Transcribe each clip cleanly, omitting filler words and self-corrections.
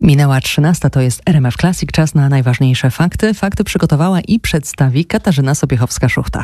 Minęła 13, to jest RMF Classic, czas na najważniejsze fakty. Fakty przygotowała i przedstawi Katarzyna Sobiechowska-Szuchta.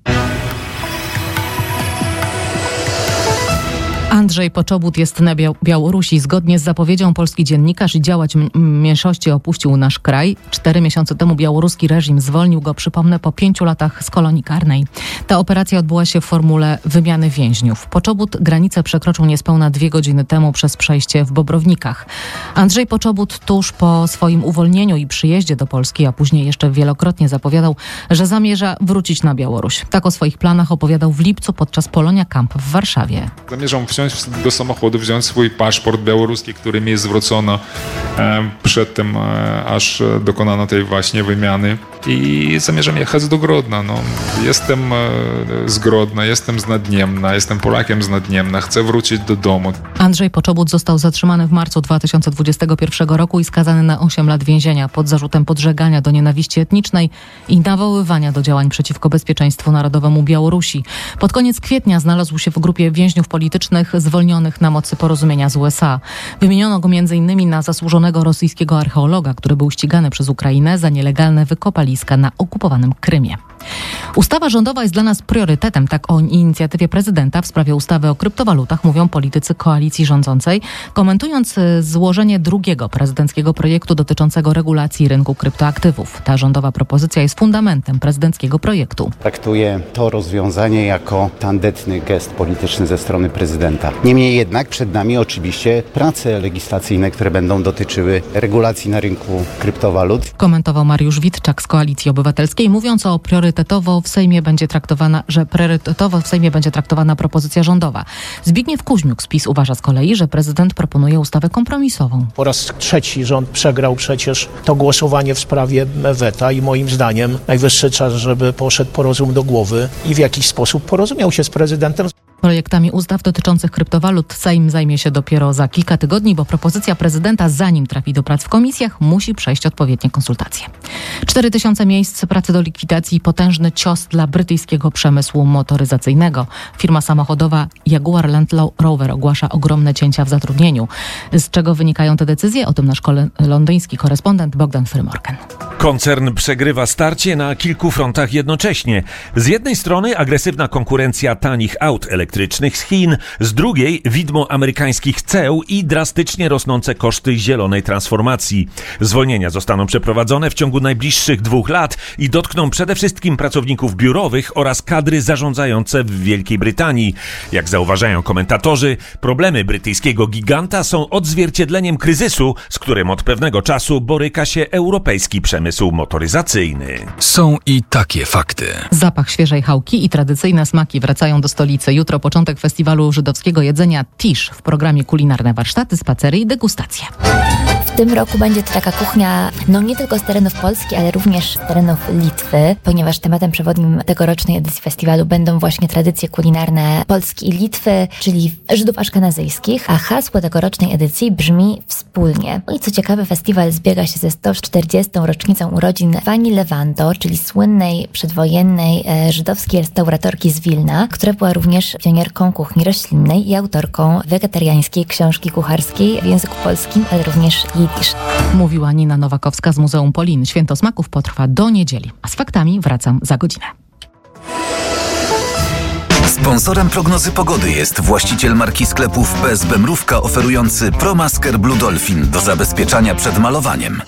Andrzej Poczobut jest na Białorusi. Zgodnie z zapowiedzią polski dziennikarz i działacz mniejszości opuścił nasz kraj. 4 miesiące temu białoruski reżim zwolnił go, przypomnę, po 5 latach z kolonii karnej. Ta operacja odbyła się w formule wymiany więźniów. Poczobut granicę przekroczył niespełna 2 godziny temu przez przejście w Bobrownikach. Andrzej Poczobut tuż po swoim uwolnieniu i przyjeździe do Polski, a później jeszcze wielokrotnie zapowiadał, że zamierza wrócić na Białoruś. Tak o swoich planach opowiadał w lipcu podczas Polonia Camp w Warszawie. Zamierzam wsiąść do samochodu, wziąć swój paszport białoruski, który mi zwrócono przed tym, aż dokonano tej właśnie wymiany. I zamierzam jechać do Grodna. Jestem z Grodna, jestem z Nadniemna, jestem Polakiem z Nadniemna, chcę wrócić do domu. Andrzej Poczobut został zatrzymany w marcu 2021 roku i skazany na 8 lat więzienia pod zarzutem podżegania do nienawiści etnicznej i nawoływania do działań przeciwko bezpieczeństwu narodowemu Białorusi. Pod koniec kwietnia znalazł się w grupie więźniów politycznych zwolnionych na mocy porozumienia z USA. Wymieniono go m.in. na zasłużonego rosyjskiego archeologa, który był ścigany przez Ukrainę za nielegalne wykopaliska na okupowanym Krymie. Ustawa rządowa jest dla nas priorytetem, tak o inicjatywie prezydenta w sprawie ustawy o kryptowalutach mówią politycy koalicji rządzącej, komentując złożenie drugiego prezydenckiego projektu dotyczącego regulacji rynku kryptoaktywów. Ta rządowa propozycja jest fundamentem prezydenckiego projektu. Traktuję to rozwiązanie jako tandetny gest polityczny ze strony prezydenta. Niemniej jednak przed nami oczywiście prace legislacyjne, które będą dotyczyły regulacji na rynku kryptowalut. Komentował Mariusz Witczak z Koalicji Obywatelskiej, mówiąc o priorytetowo w Sejmie będzie traktowana propozycja rządowa. Zbigniew Kuźmiuk z PiS uważa z kolei, że prezydent proponuje ustawę kompromisową. Po raz trzeci rząd przegrał przecież to głosowanie w sprawie weta i moim zdaniem najwyższy czas, żeby poszedł po rozum do głowy i w jakiś sposób porozumiał się z prezydentem. Projektami ustaw dotyczących kryptowalut Sejm zajmie się dopiero za kilka tygodni, bo propozycja prezydenta, zanim trafi do prac w komisjach, musi przejść odpowiednie konsultacje. 4000 miejsc pracy do likwidacji, potężny cios dla brytyjskiego przemysłu motoryzacyjnego. Firma samochodowa Jaguar Land Rover ogłasza ogromne cięcia w zatrudnieniu. Z czego wynikają te decyzje? O tym nasz londyński korespondent Bogdan Frymorken. Koncern przegrywa starcie na kilku frontach jednocześnie. Z jednej strony agresywna konkurencja tanich aut elektrycznych z Chin, z drugiej widmo amerykańskich ceł i drastycznie rosnące koszty zielonej transformacji. Zwolnienia zostaną przeprowadzone w ciągu najbliższych 2 lat i dotkną przede wszystkim pracowników biurowych oraz kadry zarządzające w Wielkiej Brytanii. Jak zauważają komentatorzy, problemy brytyjskiego giganta są odzwierciedleniem kryzysu, z którym od pewnego czasu boryka się europejski przemysł motoryzacyjny. Są i takie fakty. Zapach świeżej chałki i tradycyjne smaki wracają do stolicy. Jutro początek festiwalu żydowskiego jedzenia Tisz. W programie kulinarne warsztaty, spacery i degustacje. W tym roku będzie to taka kuchnia, nie tylko z terenów Polski, ale również z terenów Litwy, ponieważ tematem przewodnim tegorocznej edycji festiwalu będą właśnie tradycje kulinarne Polski i Litwy, czyli Żydów aszkenazyjskich, a hasło tegorocznej edycji brzmi wspólnie. I co ciekawe, festiwal zbiega się ze 140. rocznicą urodzin Pani Lewanto, czyli słynnej przedwojennej żydowskiej restauratorki z Wilna, która była również pionierką kuchni roślinnej i autorką wegetariańskiej książki kucharskiej w języku polskim, ale również jidysz. Mówiła Nina Nowakowska z Muzeum Polin. Święto Smaków potrwa do niedzieli. A z faktami wracam za godzinę. Sponsorem prognozy pogody jest właściciel marki sklepów PSB Mrówka oferujący ProMasker Blue Dolphin do zabezpieczania przed malowaniem.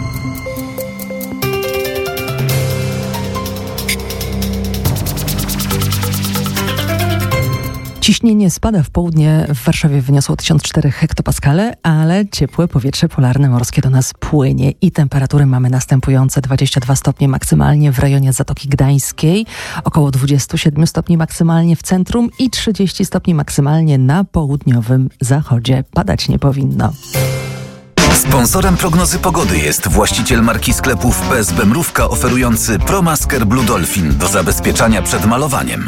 Ciśnienie spada w południe, w Warszawie wyniosło 1004 hektopaskale, ale ciepłe powietrze polarne morskie do nas płynie i temperatury mamy następujące: 22 stopnie maksymalnie w rejonie Zatoki Gdańskiej, około 27 stopni maksymalnie w centrum i 30 stopni maksymalnie na południowym zachodzie. Padać nie powinno. Sponsorem prognozy pogody jest właściciel marki sklepów PSB Mrówka oferujący ProMasker Blue Dolphin do zabezpieczania przed malowaniem.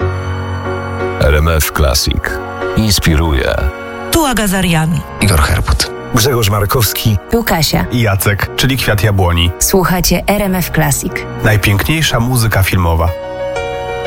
RMF Classic inspiruje. Tu Aga Zarian, Igor Herbut, Grzegorz Markowski, tu Kasia i Jacek, czyli Kwiat Jabłoni. Słuchacie RMF Classic. Najpiękniejsza muzyka filmowa.